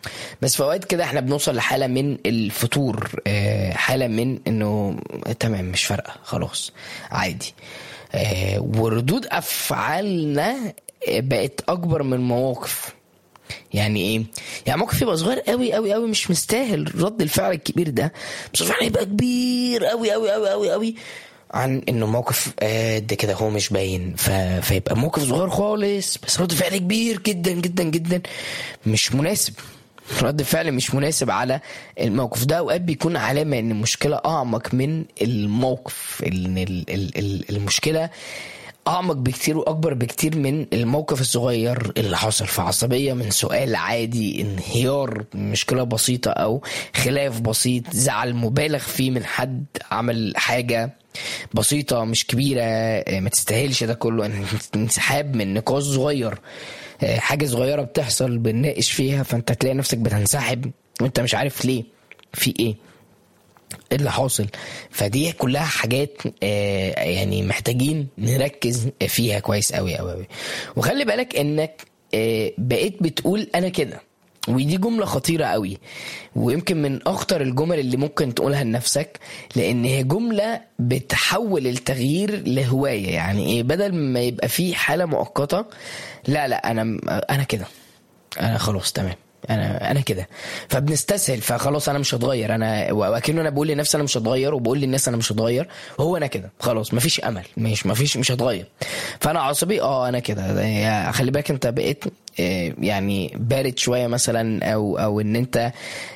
بس في اوقات كده احنا بنوصل لحالة من الفتور، حالة من انه تمام مش فارقة خلاص عادي. وردود افعالنا بقت اكبر من مواقف. يعني ايه؟ يعني موقف يبقى صغير قوي قوي قوي مش مستاهل رد الفعل الكبير ده، بس الفعل يبقى كبير قوي قوي قوي قوي قوي عن انه موقف ده كده هو مش باين. فيبقى موقف صغير خالص بس رد فعل كبير جدا جدا جدا، مش مناسب. رد فعل مش مناسب على الموقف ده. اوقات بيكون علامة ان المشكلة اعمق من الموقف، ان المشكلة اعمق بكتير واكبر بكتير من الموقف الصغير اللي حصل. في عصبية من سؤال عادي، انهيار مشكلة بسيطة او خلاف بسيط، زعل مبالغ فيه من حد عمل حاجة بسيطة مش كبيرة ما تستاهلش ده كله، انسحاب من نقاش صغير، حاجة صغيرة بتحصل بنناقش فيها فانت تلاقي نفسك بتنسحب وانت مش عارف ليه، في ايه اللي حاصل. فدي كلها حاجات يعني محتاجين نركز فيها كويس قوي قوي قوي. وخلي بالك انك بقيت بتقول انا كده، ودي جملة خطيرة قوي، ويمكن من اخطر الجمل اللي ممكن تقولها لنفسك، لان هي جملة بتحول التغيير لهواية. يعني ايه؟ بدل ما يبقى فيه حالة مؤقتة، لا انا كده، انا خلاص تمام، انا كده، فبنستسهل، فخلاص انا مش هتغير. انا واكنه انا بقول لنفسي انا مش هتغير، وبقول للناس انا مش هتغير، وهو انا كده خلاص مفيش امل، مش هتغير، فانا عصبي انا كده. خلي بالك انت بقيت يعني بارد شويه مثلا، او ان انت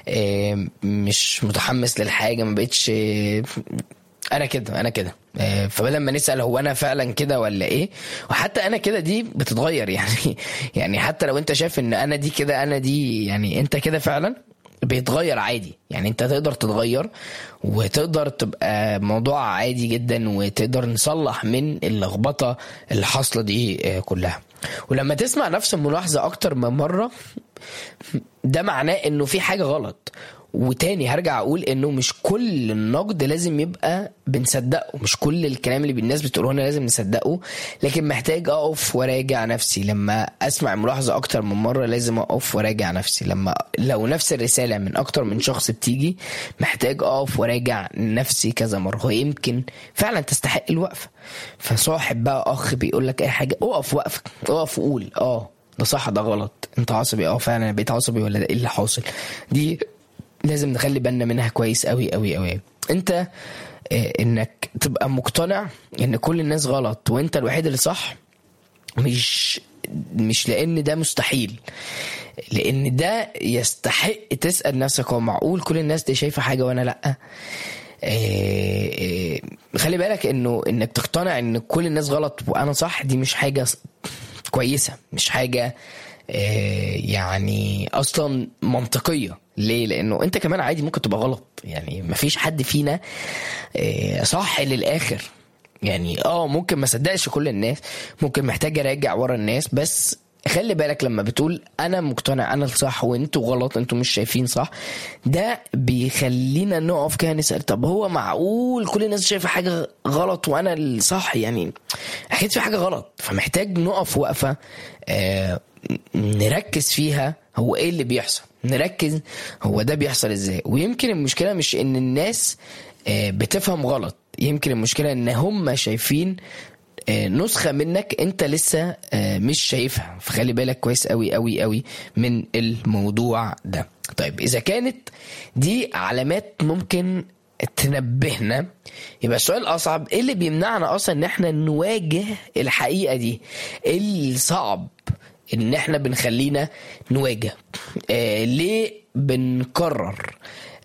مش متحمس للحاجه، ما بقتش انا كده. فبدل ما نسأل هو انا فعلا كده ولا ايه، وحتى انا كده دي بتتغير يعني حتى لو انت شايف ان انا دي كده، انا دي يعني انت كده فعلا بيتغير عادي. يعني انت تقدر تتغير وتقدر تبقى موضوع عادي جدا، وتقدر نصلح من اللخبطة اللي حاصلة دي كلها. ولما تسمع نفس الملاحظة اكتر من مرة، ده معناه انه في حاجة غلط. وتاني هرجع اقول انه مش كل النقد لازم يبقى بنصدقه، مش كل الكلام اللي الناس بتقوله لنا لازم نصدقه، لكن محتاج اقف وراجع نفسي. لما اسمع ملاحظة اكتر من مرة لازم اقف وراجع نفسي. لو نفس الرسالة من اكتر من شخص بتيجي، محتاج اقف وراجع نفسي كذا مرة، ويمكن فعلا تستحق الوقفة. فصاحب بقى اخ بيقول لك اي حاجة، اقف وقفك، اقف وقول ده صح ده غلط، انت عصبي فعلا انا بقيت عصبي، ولا ده ايه اللي حاصل. دي لازم نخلي بالنا منها كويس قوي قوي قوي. انت انك تبقى مقتنع ان كل الناس غلط وانت الوحيد اللي صح، مش لان ده مستحيل، لان ده يستحق تسأل نفسك هو معقول كل الناس دي شايفة حاجة وانا لا؟ خلي بالك انك تقتنع ان كل الناس غلط وانا صح، دي مش حاجة كويسة، مش حاجة يعني اصلا منطقية. ليه؟ لانه انت كمان عادي ممكن تبقى غلط. يعني مفيش حد فينا صح للاخر. يعني ممكن ما صدقش كل الناس، ممكن محتاج اراجع ورا الناس. بس خلي بالك لما بتقول انا مقتنع انا الصح وانتوا غلط، انتوا مش شايفين صح، ده بيخلينا نقف كده نسأل طب هو معقول كل الناس شايفة حاجة غلط وانا الصح؟ يعني اكيد في حاجة غلط. فمحتاج نقف وقفة نركز فيها هو ايه اللي بيحصل، نركز هو ده بيحصل ازاي. ويمكن المشكلة مش ان الناس بتفهم غلط، يمكن المشكلة ان هم شايفين نسخة منك انت لسه مش شايفها. فخلي بالك كويس قوي قوي قوي من الموضوع ده. طيب اذا كانت دي علامات ممكن تنبهنا، يبقى السؤال الاصعب ايه اللي بيمنعنا اصلا ان احنا نواجه الحقيقة دي؟ ايه الصعب ان احنا بنخلينا نواجه؟ ليه بنكرر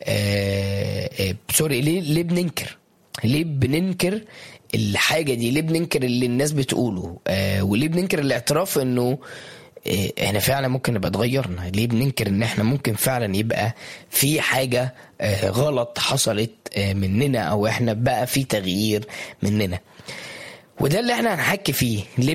ليه بننكر؟ ليه بننكر الحاجة دي؟ ليه بننكر اللي الناس بتقوله؟ وليه بننكر الاعتراف انه احنا فعلا ممكن نبقى اتغيرنا؟ ليه بننكر ان احنا ممكن فعلا يبقى في حاجة غلط حصلت مننا، او احنا بقى في تغيير مننا؟ وده اللي احنا هنحكي فيه. ليه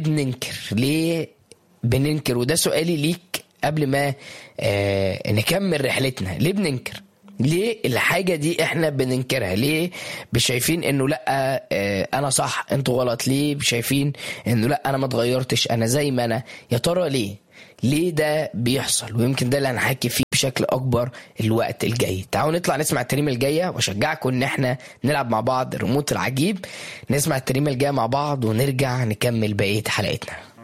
بننكر؟ وده سؤالي ليك قبل ما نكمل رحلتنا. ليه بننكر؟ ليه الحاجة دي احنا بننكرها؟ ليه شايفين انه لا انا صح انتوا غلط؟ ليه شايفين انه لا انا ما اتغيرتش انا زي ما انا؟ يا ترى ليه ده بيحصل؟ ويمكن ده اللي هنحكي فيه بشكل اكبر الوقت الجاي. تعالوا نطلع نسمع الترنيمه الجايه، واشجعكم ان احنا نلعب مع بعض الريموت العجيب. نسمع الترنيمه الجايه مع بعض ونرجع نكمل بقيه حلقتنا.